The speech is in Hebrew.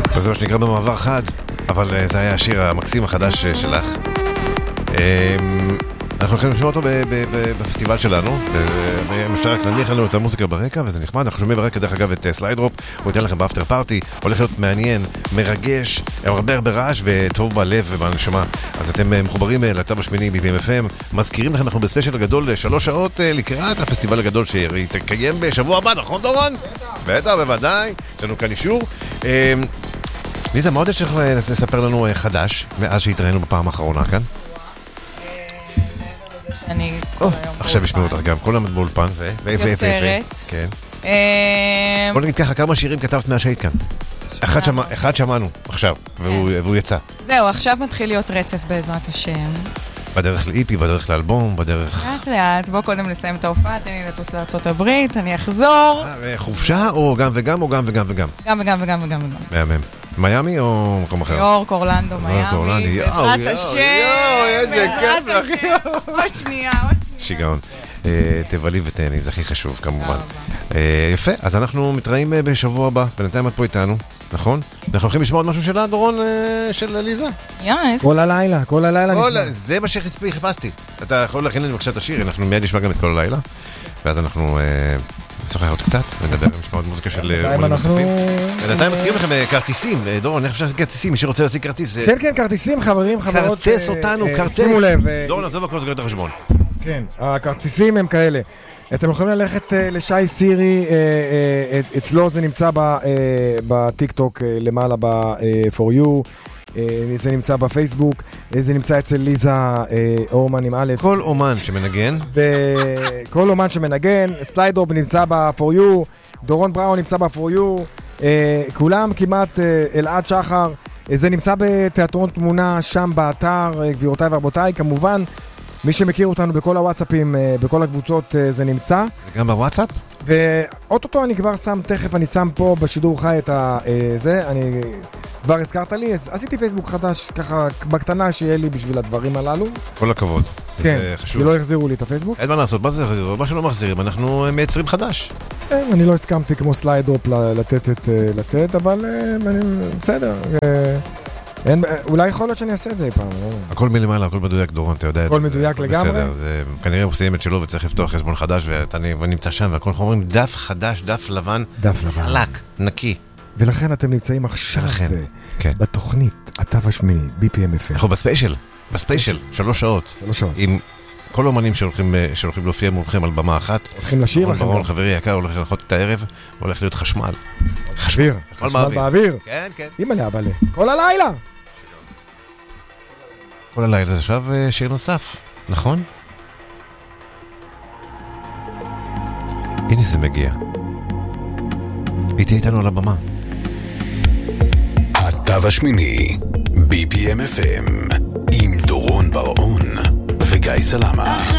זה מה שנקרא במעבר חד, אבל זה היה השיר המקסים החדש שלך. אנחנו הולכים לשמוע אותו בפסטיבל שלנו, ואפשר רק להניח לנו את המוזיקה ברקע, וזה נחמד. אנחנו שומעים ברקע דרך אגב את סליידרופ, הוא ייתן לכם באפטר פארטי, הולך להיות מעניין, מרגש, הרבה רעש וטוב בלב ובנשמה. אז אתם מחוברים לתו השמיני ב-BPM-FM, מזכירים לכם, אנחנו בספיישל גדול 3 שעות לקראת הפסטיבל הגדול שיתקיים בשבוע הבא, נכון דורון? בטח, בוודאי, יש לנו כאן אישור. ליזה, מה עוד יש לך לספר לנו חדש, מאז שהתראינו בפעם האחרונה כאן? עכשיו ישמעו אותך גם, כל עמד באולפן יוצרת. כן. בוא נגיד ככה, כמה שירים כתבת מהשהית כאן? אחד שמענו עכשיו, והוא יצא. זהו, עכשיו מתחיל להיות רצף בעזרת השם. בדרך לאיפי, בדרך לאלבום, בדרך... לאט, בוא קודם לסיים את ההופעה, תן לי לטוס לארצות הברית, אני אחזור. חופשה או גם וגם או גם וגם וגם? גם וגם וגם וגם. מהמם. מיימי או מקום אחר? יורק, אורלנדו, מיימי. בעזרת השם. איזה כיף, אחי. עוד שנייה. שיגעון. תבלי ותהני, זה הכי חשוב כמובן. יפה, אז אנחנו מתראים בשבוע הבא, בינתיים את פה איתנו, נכון? אנחנו הולכים לשמוע עוד משהו שלה, דורון, של ליזה? כל הלילה נשמע. זה מה שחיפשתי. אתה יכול להכין לי בבקשה את השיר, אנחנו מיד נשמע גם את כל הלילה, ואז אנחנו נשוחח עוד קצת, ונדבר נשמע עוד מוזיקה של אומנים נוספים. בינתיים מזכירים לכם כרטיסים, דורון, איך אפשר להשיג כרטיסים? מי שרוצה להשיג כרטיס? כן, כרטיסים, חברים, חברות. כרטס אותנו, כרטס. שימו לב. דורון, עזוב הכל, סגר את החשבון. כן, הכרטיסים הם כאלה. אתם יכולים ללכת לשי סירי, אצלו זה נמצא בטיק טוק למעלה ב-For You, זה נמצא בפייסבוק, זה נמצא אצל ליזה אורמן עם א'. כל אומן שמנגן. כל אומן שמנגן, סליידרופ נמצא ב-For You, דורון בראון נמצא ב-For You, כולם כמעט אלעד שחר, זה נמצא בתיאטרון תמונה שם באתר, גבירותיי ורבותיי, כמובן. מי שמכיר אותנו בכל הוואטסאפים, בכל הקבוצות, זה נמצא. גם בוואטסאפ? ואוטוטו אני כבר שם, תכף אני שם פה בשידור חי את זה, אני כבר הזכרת לי, אז עשיתי פייסבוק חדש, ככה בקטנה שיהיה לי בשביל הדברים הללו. כל הכבוד. כן, כי לא החזירו לי את הפייסבוק. אין מה לעשות, מה זה החזירו? מה שלא מחזירים, אנחנו מייצרים חדש. אני לא הסכמתי כמו סליידרופ לתת, אבל בסדר. אולי יכול להיות שאני אעשה את זה פעם. הכל מלמעלה, הכל מדויק דורון, אתה יודע. הכל מדויק לגמרי. בסדר, כנראה הוא סיים את שלו וצריך לפתוח חשבון חדש ונמצא שם, והכל אנחנו אומרים דף חדש, דף לבן. דף לבן. חלק, נקי. ולכן אתם נמצאים עכשיו בתוכנית התו השמיני, BPM-FM. אנחנו בספיישל, 3 שעות. 3 שעות. עם כל אומנים שהולכים להופיע מולכם על במה אחת. הולכים לשיר לכם. ברון, חברי יקר, הולך לנחות את הערב, הולך להיות חשמל. חשמל באוויר. כן, כן. אימא'לה, אבאלה. כל הלילה. כל הלילה, זה עכשיו שיר נוסף, נכון? הנה זה מגיע. איתי איתנו על הבמה. התו השמיני, BPM-FM, עם דורון בראון וגיא סלמה.